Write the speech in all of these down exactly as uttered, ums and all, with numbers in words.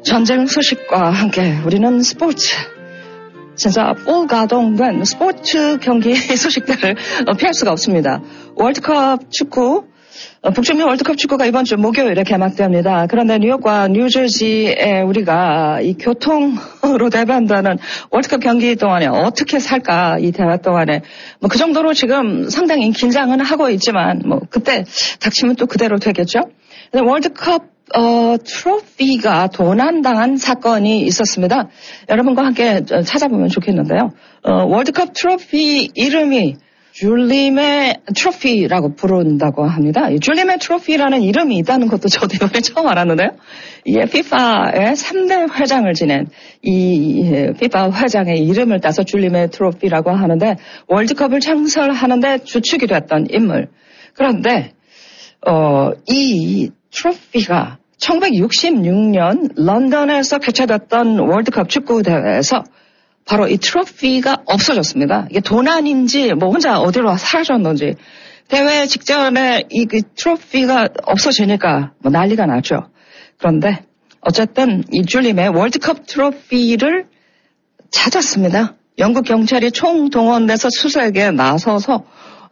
전쟁 소식과 함께 우리는 스포츠, 진짜 볼 가동된 스포츠 경기 소식들을 피할 수가 없습니다. 월드컵 축구, 북중미 월드컵 축구가 이번 주 목요일에 개막됩니다. 그런데 뉴욕과 뉴저지에 우리가 이 교통으로 대변되는 월드컵 경기 동안에 어떻게 살까, 이 대화 동안에 뭐 그 정도로 지금 상당히 긴장은 하고 있지만 뭐 그때 닥치면 또 그대로 되겠죠. 월드컵 어, 트로피가 도난당한 사건이 있었습니다. 여러분과 함께 찾아보면 좋겠는데요. 어, 월드컵 트로피 이름이 줄림의 트로피라고 부른다고 합니다. 이 줄림의 트로피라는 이름이 있다는 것도 저도 이번에 처음 알았는데요. 이게 피파의 삼 대 회장을 지낸 이 피파 회장의 이름을 따서 줄림의 트로피라고 하는데, 월드컵을 창설하는데 주축이 됐던 인물. 그런데 어, 이 트로피가 천구백육십육 년 런던에서 개최됐던 월드컵 축구 대회에서 바로 이 트로피가 없어졌습니다. 이게 도난인지 뭐 혼자 어디로 사라졌는지, 대회 직전에 이 트로피가 없어지니까 뭐 난리가 나죠. 그런데 어쨌든 이 줄림의 월드컵 트로피를 찾았습니다. 영국 경찰이 총동원돼서 수색에 나서서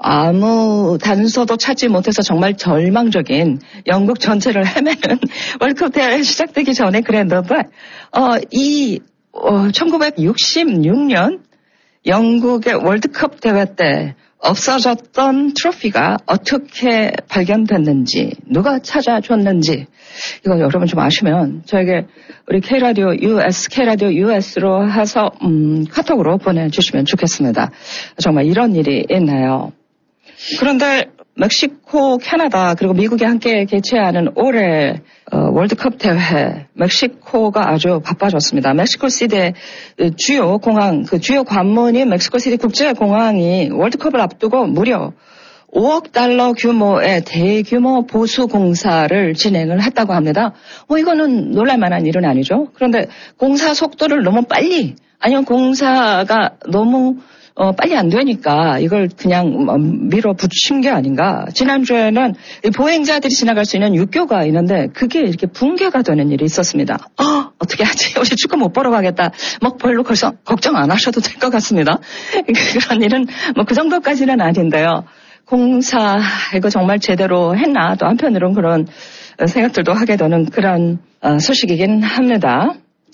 아무 단서도 찾지 못해서 정말 절망적인 영국 전체를 헤매는 월드컵 대회 시작되기 전에 그랬는데, 어, 이, 어, 천구백육십육 년 영국의 월드컵 대회 때 없어졌던 트로피가 어떻게 발견됐는지, 누가 찾아줬는지, 이거 여러분 좀 아시면 저에게 우리 K라디오 유에스, K라디오 유에스로 해서, 음, 카톡으로 보내주시면 좋겠습니다. 정말 이런 일이 있나요? 그런데 멕시코, 캐나다 그리고 미국이 함께 개최하는 올해 어, 월드컵 대회, 멕시코가 아주 바빠졌습니다. 멕시코시티 주요 공항, 그 주요 관문인 멕시코시티 국제공항이 월드컵을 앞두고 무려 오억 달러 규모의 대규모 보수 공사를 진행을 했다고 합니다. 뭐 이거는 놀랄만한 일은 아니죠. 그런데 공사 속도를 너무 빨리, 아니면 공사가 너무 어, 빨리 안 되니까 이걸 그냥 밀어붙인 게 아닌가. 지난주에는 보행자들이 지나갈 수 있는 육교가 있는데 그게 이렇게 붕괴가 되는 일이 있었습니다. 어, 어떻게 하지? 어제 축구 못 보러 가겠다. 뭐 별로 벌써 걱정 안 하셔도 될 것 같습니다. 그런 일은 뭐 그 정도까지는 아닌데요. 공사 이거 정말 제대로 했나? 또 한편으로는 그런 생각들도 하게 되는 그런 소식이긴 합니다.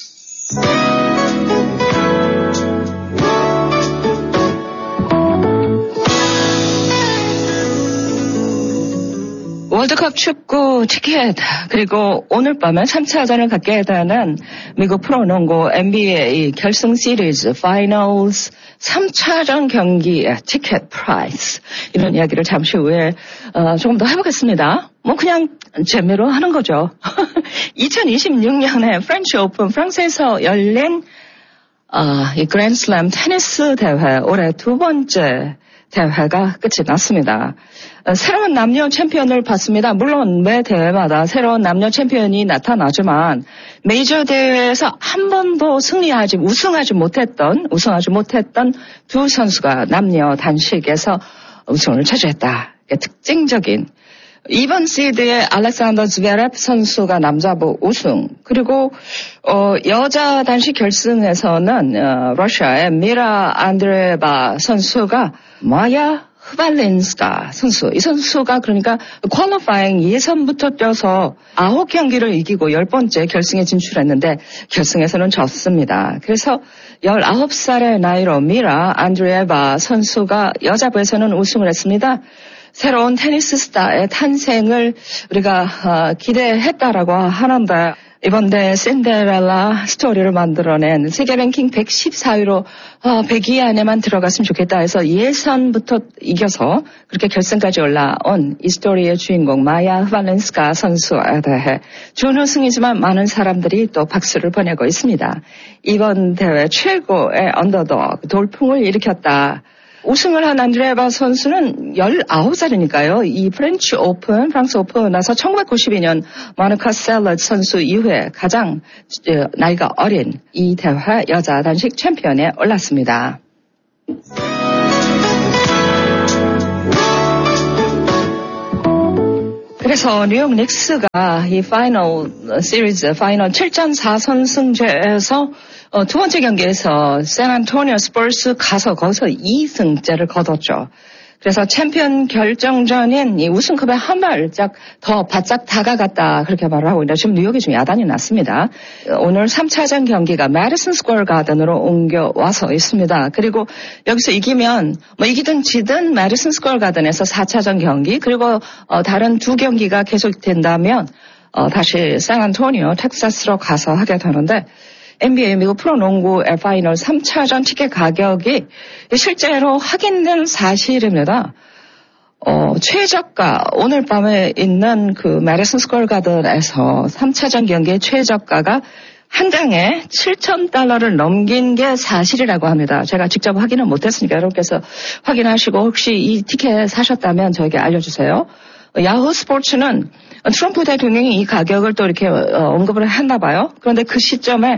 월드컵 축구 티켓, 그리고 오늘 밤에 삼 차전을 갖게 되는 미국 프로농구 엔비에이 결승 시리즈 파이널스 삼 차전 경기 티켓 프라이스, 이런 이야기를 잠시 후에 어, 조금 더 해보겠습니다. 뭐 그냥 재미로 하는 거죠. 이천이십육 년에 프렌치 오픈, 프랑스에서 열린 어, 이 그랜드슬램 테니스 대회, 올해 두 번째 대회가 끝이 났습니다. 새로운 남녀 챔피언을 봤습니다. 물론 매 대회마다 새로운 남녀 챔피언이 나타나지만 메이저 대회에서 한 번도 승리하지, 우승하지 못했던, 우승하지 못했던 두 선수가 남녀 단식에서 우승을 차지했다. 특징적인 이번 시드의 알렉산더 즈베레프 선수가 남자부 우승, 그리고 어, 여자 단식 결승에서는 어, 러시아의 미라 안드레바 선수가 마야 흐발린스카 선수, 이 선수가 그러니까 퀄리파잉 예선부터 뛰어서 아홉 경기를 이기고 열 번째 결승에 진출했는데 결승에서는 졌습니다. 그래서 열아홉 살의 나이로 미라 안드레바 선수가 여자부에서는 우승을 했습니다. 새로운 테니스 스타의 탄생을 우리가 기대했다라고 하는데, 이번 대회 신데렐라 스토리를 만들어낸 세계 랭킹 백십사 위로 백 위 안에만 들어갔으면 좋겠다 해서 예선부터 이겨서 그렇게 결승까지 올라온 이 스토리의 주인공 마야 흐발렌스카 선수에 대해 준우승이지만 많은 사람들이 또 박수를 보내고 있습니다. 이번 대회 최고의 언더독, 돌풍을 일으켰다. 우승을 한 안드레바 선수는 열아홉 살이니까요. 이 프렌치 오픈, 프랑스 오픈 나서 천구백구십이 년 모니카 셀러즈 선수 이후에 가장 나이가 어린 이 대회 여자 단식 챔피언에 올랐습니다. 그래서 뉴욕 닉스가 이 파이널 시리즈, 파이널 칠 전 사 선승제에서 어, 두 번째 경기에서 샌안토니오 스퍼스 가서 거기서 이 승째를 거뒀죠. 그래서 챔피언 결정전인 이 우승컵에 한 발짝 더 바짝 다가갔다 그렇게 말을 하고 있는데 지금 뉴욕이 좀 야단이 났습니다. 오늘 삼 차전 경기가 매디슨 스퀘어 가든으로 옮겨와서 있습니다. 그리고 여기서 이기면 뭐 이기든 지든 매디슨 스퀘어 가든에서 사 차전 경기 그리고 어, 다른 두 경기가 계속된다면 어, 다시 샌안토니오 텍사스로 가서 하게 되는데 엔비에이 미국 프로농구의 파이널 삼 차전 티켓 가격이 실제로 확인된 사실입니다. 어, 최저가, 오늘 밤에 있는 그 매디슨 스퀘어 가든에서 삼 차전 경기의 최저가가 한 장에 칠천 달러를 넘긴 게 사실이라고 합니다. 제가 직접 확인은 못했으니까 여러분께서 확인하시고 혹시 이 티켓 사셨다면 저에게 알려주세요. 야후 스포츠는 트럼프 대통령이 이 가격을 또 이렇게 언급을 했나 봐요. 그런데 그 시점에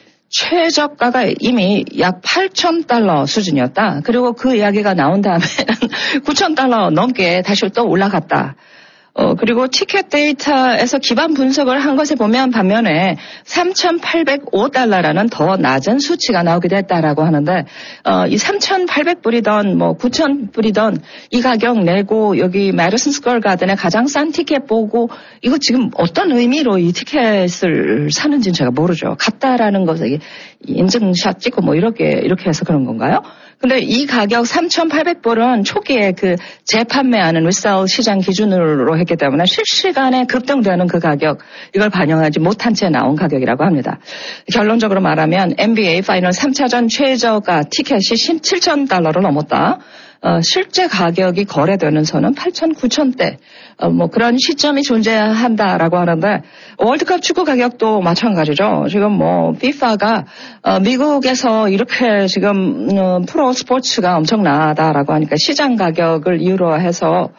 최저가가 이미 약 팔천 달러 수준이었다. 그리고 그 이야기가 나온 다음에는 구천 달러 넘게 다시 또 올라갔다. 어, 그리고 티켓 데이터에서 기반 분석을 한 것에 보면 반면에 삼천팔백오 달러라는 더 낮은 수치가 나오게 됐다라고 하는데, 어, 이 삼천팔백 불이던 뭐 구천 불이던 이 가격 내고 여기 매디슨 스퀘어 가든의 가장 싼 티켓 보고 이거 지금 어떤 의미로 이 티켓을 사는지는 제가 모르죠. 같다라는 것에 인증샷 찍고 뭐 이렇게, 이렇게 해서 그런 건가요? 근데 이 가격 삼천팔백 불은 초기에 그 재판매하는 리셀 시장 기준으로 했기 때문에 실시간에 급등되는 그 가격, 이걸 반영하지 못한 채 나온 가격이라고 합니다. 결론적으로 말하면 엔비에이 파이널 삼 차전 최저가 티켓이 칠천 달러를 넘었다. 어, 실제 가격이 거래되는 선은 팔천, 구천대, 어, 뭐 그런 시점이 존재한다라고 하는데 월드컵 축구 가격도 마찬가지죠. 지금 뭐 피파가 어, 미국에서 이렇게 지금 어, 프로 스포츠가 엄청나다라고 하니까 시장 가격을 이유로 해서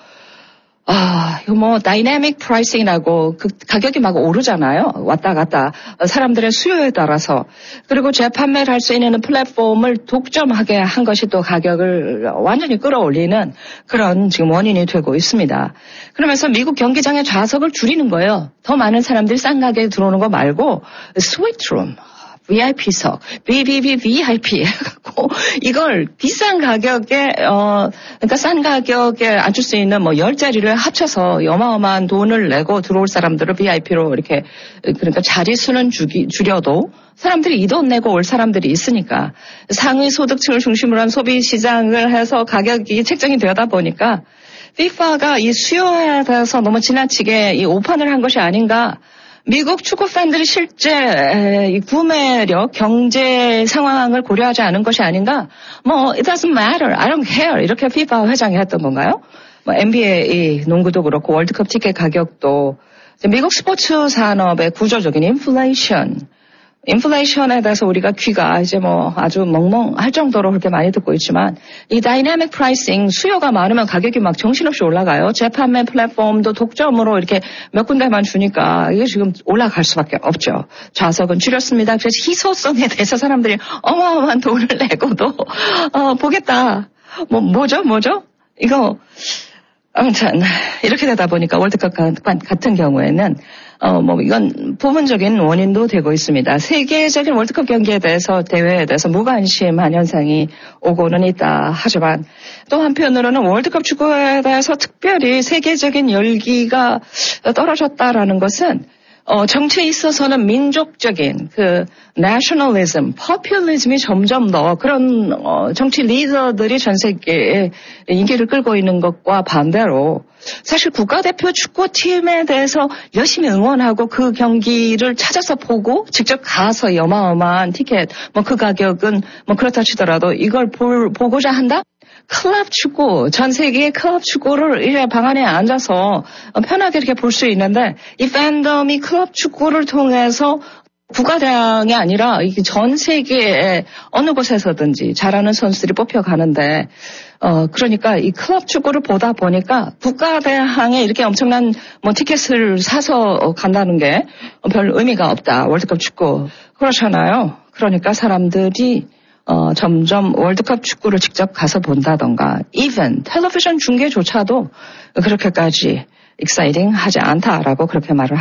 아, 이거 뭐 다이내믹 프라이싱이라고 그 가격이 막 오르잖아요. 왔다 갔다 사람들의 수요에 따라서. 그리고 재판매를 할 수 있는 플랫폼을 독점하게 한 것이 또 가격을 완전히 끌어올리는 그런 지금 원인이 되고 있습니다. 그러면서 미국 경기장의 좌석을 줄이는 거예요. 더 많은 사람들이 싼 가격에 들어오는 거 말고 스위트룸, 브이아이피석, 비비비 브이아이피 해갖고 이걸 비싼 가격에 어 그러니까 싼 가격에 앉을 수 있는 뭐 열 자리를 합쳐서 어마어마한 돈을 내고 들어올 사람들을 브이아이피로 이렇게 그러니까 자리 수는 주기, 줄여도 사람들이 이 돈 내고 올 사람들이 있으니까 상위 소득층을 중심으로 한 소비 시장을 해서 가격이 책정이 되다 보니까 피파가 이 수요에 대해서 너무 지나치게 이 오판을 한 것이 아닌가. 미국 축구 팬들이 실제 이 구매력, 경제 상황을 고려하지 않은 것이 아닌가? 뭐 it doesn't matter, I don't care 이렇게 피파 회장이 했던 건가요? 뭐 엔비에이 농구도 그렇고 월드컵 티켓 가격도 미국 스포츠 산업의 구조적인 인플레이션, 인플레이션에 대해서 우리가 귀가 이제 뭐 아주 멍멍할 정도로 그렇게 많이 듣고 있지만 이 다이내믹 프라이싱 수요가 많으면 가격이 막 정신없이 올라가요. 재판매 플랫폼도 독점으로 이렇게 몇 군데만 주니까 이게 지금 올라갈 수밖에 없죠. 좌석은 줄였습니다. 그래서 희소성에 대해서 사람들이 어마어마한 돈을 내고도 어, 보겠다. 뭐 뭐죠 뭐죠? 이거 아무튼 이렇게 되다 보니까 월드컵 같은 경우에는 어, 뭐, 이건 부분적인 원인도 되고 있습니다. 세계적인 월드컵 경기에 대해서, 대회에 대해서 무관심한 현상이 오고는 있다 하지만 또 한편으로는 월드컵 축구에 대해서 특별히 세계적인 열기가 떨어졌다라는 것은 어, 정치에 있어서는 민족적인 그 nationalism, populism이 점점 더 그런 어, 정치 리더들이 전 세계에 인기를 끌고 있는 것과 반대로 사실 국가대표 축구팀에 대해서 열심히 응원하고 그 경기를 찾아서 보고 직접 가서 어마어마한 티켓, 뭐 그 가격은 뭐 그렇다 치더라도 이걸 볼, 보고자 한다? 클럽 축구, 전 세계의 클럽 축구를 이래 방 안에 앉아서 편하게 이렇게 볼 수 있는데 이 팬덤이 클럽 축구를 통해서 국가대항이 아니라 전 세계의 어느 곳에서든지 잘하는 선수들이 뽑혀가는데 어 그러니까 이 클럽 축구를 보다 보니까 국가대항에 이렇게 엄청난 뭐 티켓을 사서 간다는 게 별 의미가 없다. 월드컵 축구 그렇잖아요. 그러니까 사람들이 어, 점점 월드컵 축구를 직접 가서 본다던가, even 텔레비전 중계조차도 그렇게까지 exciting 하지 않다라고 그렇게 말을